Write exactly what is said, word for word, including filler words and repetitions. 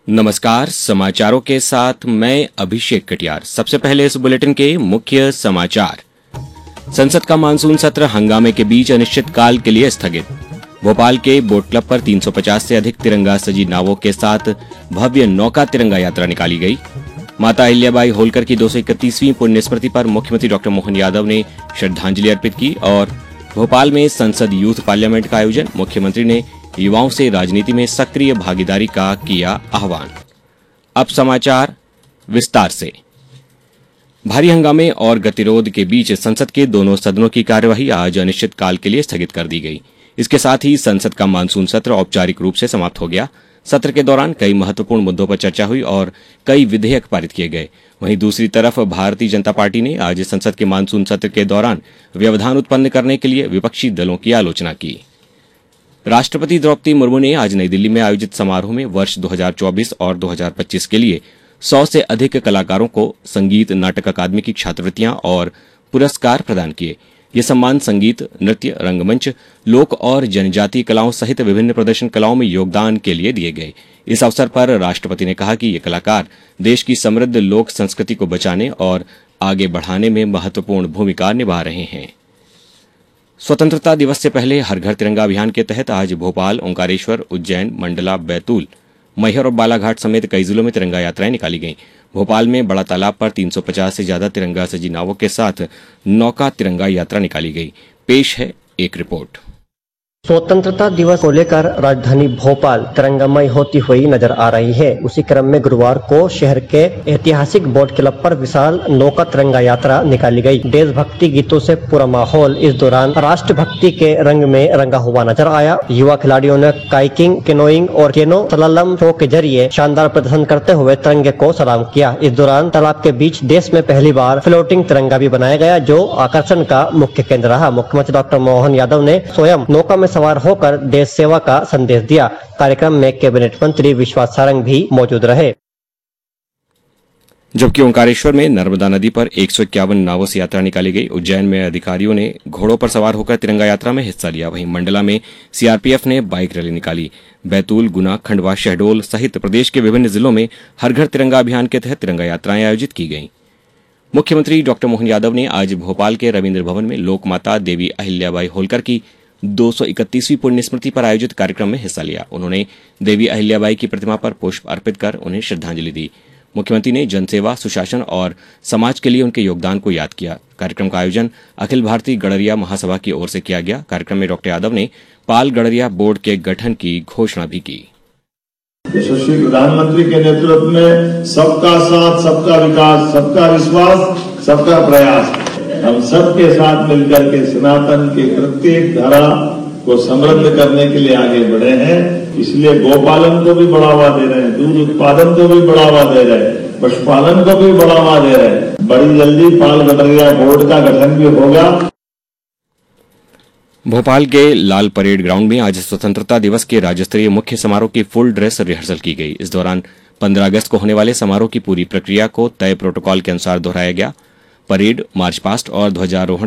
नमस्कार, समाचारों के साथ मैं अभिषेक कटियार। सबसे पहले इस बुलेटिन के मुख्य समाचार। संसद का मानसून सत्र हंगामे के बीच अनिश्चितकाल के लिए स्थगित। भोपाल के बोट क्लब पर तीन सौ पचास से अधिक तिरंगा सजी नावों के साथ भव्य नौका तिरंगा यात्रा निकाली गई। माता अहिल्याबाई होलकर की दो सौ इकतीसवीं पुण्य स्मृति पर मुख्यमंत्री डॉक्टर मोहन यादव ने श्रद्धांजलि अर्पित की और भोपाल में संसद यूथ पार्लियामेंट का आयोजन। मुख्यमंत्री ने युवाओं से राजनीति में सक्रिय भागीदारी का किया आह्वान। अब समाचार विस्तार से। भारी हंगामे और गतिरोध के बीच संसद के दोनों सदनों की कार्यवाही आज अनिश्चितकाल के लिए स्थगित कर दी गई। इसके साथ ही संसद का मानसून सत्र औपचारिक रूप से समाप्त हो गया। सत्र के दौरान कई महत्वपूर्ण मुद्दों पर चर्चा हुई और कई विधेयक पारित किए गए। वहीं दूसरी तरफ भारतीय जनता पार्टी ने आज संसद के मानसून सत्र के दौरान व्यवधान उत्पन्न करने के लिए विपक्षी दलों की आलोचना की। राष्ट्रपति द्रौपदी मुर्मू ने आज नई दिल्ली में आयोजित समारोह में वर्ष दो हज़ार चौबीस और दो हज़ार पच्चीस के लिए सौ से अधिक कलाकारों को संगीत नाटक अकादमी की छात्रवृत्तियां और पुरस्कार प्रदान किए। ये सम्मान संगीत, नृत्य, रंगमंच, लोक और जनजातीय कलाओं सहित विभिन्न प्रदर्शन कलाओं में योगदान के लिए दिए गए। इस अवसर पर राष्ट्रपति ने कहा कि ये कलाकार देश की समृद्ध लोक संस्कृति को बचाने और आगे बढ़ाने में महत्वपूर्ण भूमिका निभा रहे हैं। स्वतंत्रता दिवस से पहले हर घर तिरंगा अभियान के तहत आज भोपाल, ओंकारेश्वर, उज्जैन, मंडला, बैतूल, मैहर और बालाघाट समेत कई जिलों में तिरंगा यात्राएं निकाली गईं। भोपाल में बड़ा तालाब पर तीन सौ पचास से ज्यादा तिरंगा सजी नावों के साथ नौका तिरंगा यात्रा निकाली गई। पेश है एक रिपोर्ट। स्वतंत्रता दिवस को लेकर राजधानी भोपाल तिरंगामय होती हुई नजर आ रही है। उसी क्रम में गुरुवार को शहर के ऐतिहासिक बोट क्लब पर विशाल नौका तिरंगा यात्रा निकाली गई। देशभक्ति गीतों से पूरा माहौल इस दौरान राष्ट्रभक्ति के रंग में रंगा हुआ नजर आया। युवा खिलाड़ियों ने काइकिंग, कैनोइंग और केनो स्लालम शो के जरिए शानदार प्रदर्शन करते हुए तिरंगे को सलाम किया। इस दौरान तालाब के बीच देश में पहली बार फ्लोटिंग तिरंगा भी बनाया गया, जो आकर्षण का मुख्य केंद्र रहा। मुख्यमंत्री डॉक्टर मोहन यादव ने स्वयं नौका में सवार होकर देश सेवा का संदेश दिया। कार्यक्रम में कैबिनेट मंत्री विश्वास सारंग भी मौजूद रहे। जबकि ओंकारेश्वर में नर्मदा नदी पर एक सौ इक्यावन नावों से यात्रा निकाली गई। उज्जैन में अधिकारियों ने घोड़ों पर सवार होकर तिरंगा यात्रा में हिस्सा लिया। वहीं मंडला में सीआरपीएफ ने बाइक रैली निकाली। बैतूल, गुना, खंडवा, शहडोल सहित प्रदेश के विभिन्न जिलों में हर घर तिरंगा अभियान के तहत तिरंगा यात्राएं आयोजित की गईं। मुख्यमंत्री डॉक्टर मोहन यादव ने आज भोपाल के रविन्द्र भवन में लोकमाता देवी अहिल्याबाई होलकर की दो सौ इकतीसवीं पुण्य स्मृति पर आयोजित कार्यक्रम में हिस्सा लिया। उन्होंने देवी अहिल्याबाई की प्रतिमा पर पुष्प अर्पित कर उन्हें श्रद्धांजलि दी। मुख्यमंत्री ने जनसेवा, सुशासन और समाज के लिए उनके योगदान को याद किया। कार्यक्रम का आयोजन अखिल भारतीय गड़रिया महासभा की ओर से किया गया। कार्यक्रम में डॉक्टर यादव ने पाल गड़रिया बोर्ड के गठन की घोषणा भी की। यशस्वी प्रधानमंत्री के नेतृत्व में सबका साथ, सबका विकास, सबका विश्वास, सबका प्रयास, हम सबके साथ मिलकर के सनातन के प्रत्येक धारा को समृद्ध करने के लिए आगे बढ़े हैं। इसलिए गोपालन को भी बढ़ावा दे रहे हैं, दूध उत्पादन को भी बढ़ावा दे रहे हैं, पशुपालन को भी बढ़ावा दे रहे हैं। बड़ी जल्दी पाल गड़रिया बोर्ड का गठन भी होगा। भोपाल के लाल परेड ग्राउंड में आज स्वतंत्रता दिवस के राज्य स्तरीय मुख्य समारोह की फुल ड्रेस रिहर्सल की गई। इस दौरान पंद्रह अगस्त को होने वाले समारोह की पूरी प्रक्रिया को तय प्रोटोकॉल के अनुसार दोहराया गया। परेड, मार्च पास्ट और ध्वजारोहण